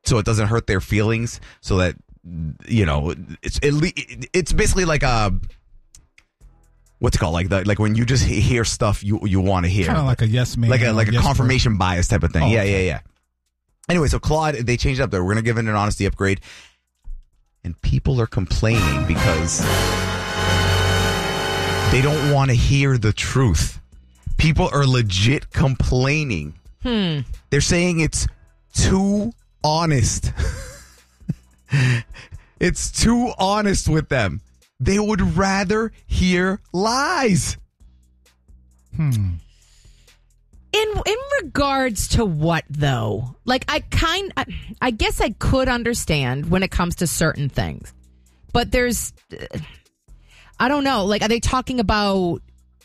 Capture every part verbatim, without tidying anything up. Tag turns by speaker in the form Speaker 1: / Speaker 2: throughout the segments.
Speaker 1: so it doesn't hurt their feelings, so that, you know, it's it, it's basically like a, what's it called? Like the, like when you just hear stuff you you want to hear.
Speaker 2: Kind of like a yes man.
Speaker 1: Like a, like a
Speaker 2: yes
Speaker 1: confirmation
Speaker 2: person.
Speaker 1: bias type of thing.
Speaker 2: Oh,
Speaker 1: yeah,
Speaker 2: okay.
Speaker 1: yeah, yeah. Anyway, so Claude, they changed it up there. We're going to give it an honesty upgrade. And people are complaining because they don't want to hear the truth. People are legit complaining.
Speaker 3: Hmm.
Speaker 1: They're saying it's too honest. It's too honest with them. They would rather hear lies.
Speaker 2: Hmm.
Speaker 3: In in regards to what, though? Like, I kind I, I guess I could understand when it comes to certain things. But there's, uh, I don't know. Like, are they talking about...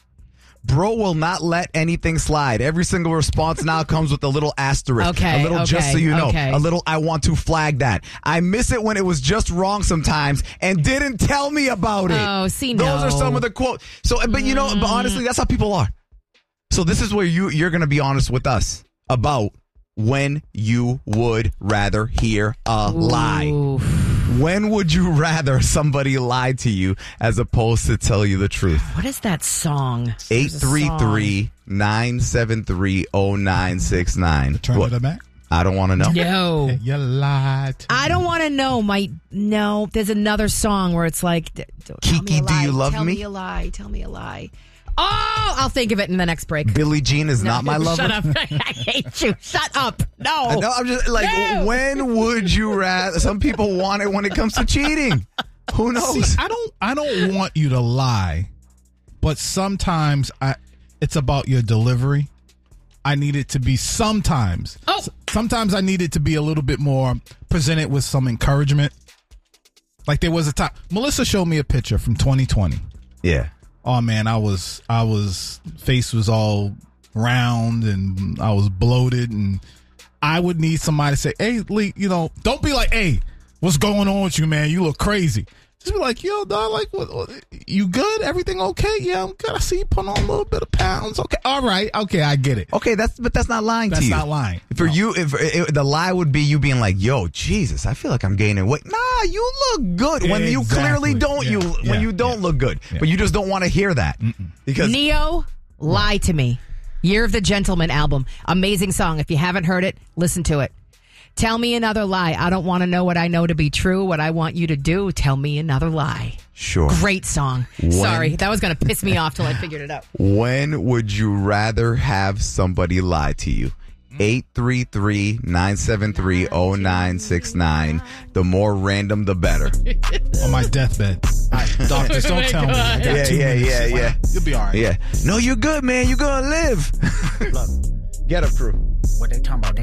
Speaker 1: Bro will not let anything slide. Every single response now comes with a little asterisk.
Speaker 3: Okay,
Speaker 1: a little
Speaker 3: okay,
Speaker 1: just so you know.
Speaker 3: okay.
Speaker 1: A little I want to flag that. I miss it when it was just wrong sometimes and didn't tell me about it.
Speaker 3: Oh, see,
Speaker 1: Those
Speaker 3: no.
Speaker 1: are some of the quotes. So, but you know,
Speaker 3: Mm.
Speaker 1: but honestly, that's how people are. So this is where you, you're going to be honest with us about when you would rather hear a lie.
Speaker 3: Oof.
Speaker 1: When would you rather somebody lie to you as opposed to tell you the truth?
Speaker 3: What is that song?
Speaker 1: eight
Speaker 3: There's a
Speaker 1: three
Speaker 3: song.
Speaker 1: three, nine seven three, zero nine six nine.
Speaker 2: Turn it back.
Speaker 1: I don't want to know.
Speaker 3: No.
Speaker 2: You lied. to
Speaker 3: I
Speaker 2: me.
Speaker 3: don't want to know. My no. There's another song where it's like, d- d- tell
Speaker 1: Kiki,
Speaker 3: me a
Speaker 1: do
Speaker 3: lie,
Speaker 1: you love
Speaker 3: tell
Speaker 1: me?
Speaker 3: me a lie. Tell me a lie. Oh, I'll think of it in the next break.
Speaker 1: Billie Jean is
Speaker 3: No,
Speaker 1: not my lover.
Speaker 3: Shut up. I hate you. Shut up. No.
Speaker 1: No, I'm just like,
Speaker 3: No.
Speaker 1: when would you rather? Some people want it when it comes to cheating. Who knows?
Speaker 2: See, I don't. I don't want you to lie, but sometimes I. It's about your delivery. I need it to be sometimes.
Speaker 3: Oh.
Speaker 2: S- Sometimes I need it to be a little bit more presented with some encouragement. Like there was a time. Melissa showed me a picture from twenty twenty.
Speaker 1: Yeah.
Speaker 2: Oh man, I was. I was. Face was all round and I was bloated, and I would need somebody to say, "Hey, Lee, you know, don't be like, hey, what's going on with you, man? You look crazy." Just be like, yo, dog, like, what, what, you good? Everything okay? Yeah, I'm good. I see you put on a little bit of pounds. Okay, all right, okay, I get it.
Speaker 1: Okay, that's but that's not lying
Speaker 2: That's
Speaker 1: to you.
Speaker 2: not lying.
Speaker 1: For
Speaker 2: No.
Speaker 1: you, if it, the lie would be you being like, "Yo, Jesus, I feel like I'm gaining weight." Nah, you look good when you
Speaker 2: Exactly.
Speaker 1: clearly don't.
Speaker 2: Yeah,
Speaker 1: You
Speaker 2: yeah,
Speaker 1: when you don't
Speaker 2: yeah.
Speaker 1: look good,
Speaker 2: Yeah.
Speaker 1: but you just don't want to hear that because
Speaker 3: Neo, Lie to Me. Year of the Gentleman album. Amazing song. If you haven't heard it, listen to it. Tell me another lie. I don't want to know what I know to be true. What I want you to do. Tell me another lie.
Speaker 1: sure.
Speaker 3: Great song.
Speaker 1: When-
Speaker 3: Sorry, that was going to piss me off till I figured it out.
Speaker 1: When would you rather have somebody lie to you? eight three three, nine seven three, zero nine six nine. The more random, the better.
Speaker 2: On my deathbed. All right, doctors, don't tell me. I got
Speaker 1: Yeah,
Speaker 2: two
Speaker 1: yeah,
Speaker 2: minutes.
Speaker 1: yeah, yeah.
Speaker 2: You'll be all right.
Speaker 1: Yeah. No, you're good, man. You're going to live. Get up, crew.
Speaker 4: What they talking about?